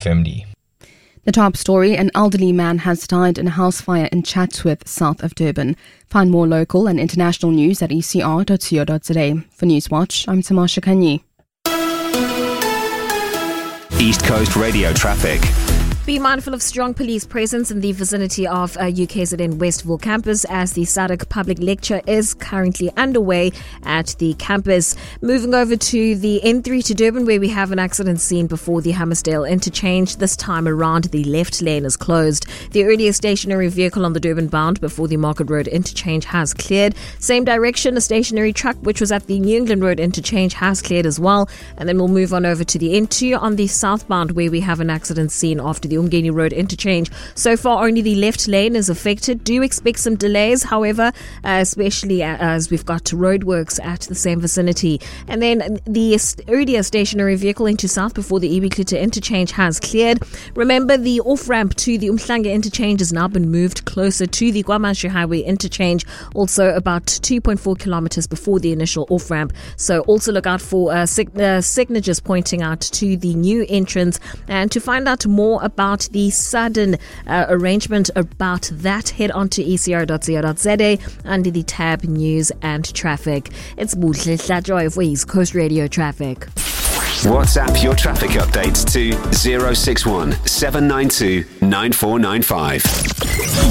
family. The top story, an elderly man has died in a house fire in Chatsworth, south of Durban. Find more local and international news at ecr.co.za. For Newswatch, I'm Tamasha Kanyi. East Coast Radio traffic. Be mindful of strong police presence in the vicinity of UKZN Westville campus as the SADC public lecture is currently underway at the campus. Moving over to the N3 to Durban, where we have an accident scene before the Hammersdale interchange. This time around, the left lane is closed. The earlier stationary vehicle on the Durban bound before the Market Road interchange has cleared. Same direction, a stationary truck which was at the New England Road interchange has cleared as well. And then we'll move on over to the N2 on the southbound, where we have an accident scene after the Umgeni Road interchange. So far, only the left lane is affected. Do expect some delays, however, especially as we've got roadworks at the same vicinity. And then the earlier stationary vehicle into south before the EB Klute interchange has cleared. Remember, the off-ramp to the Umhlanga interchange has now been moved closer to the Guamashu Highway interchange, also about 2.4 kilometers before the initial off-ramp. So also look out for signatures pointing out to the new entrance. And to find out more about the sudden arrangement about that, head on to ecr.co.za under the tab News and Traffic. It's Buhle Hlajoy for East Coast Radio Traffic. WhatsApp your traffic updates to 061 792 9495.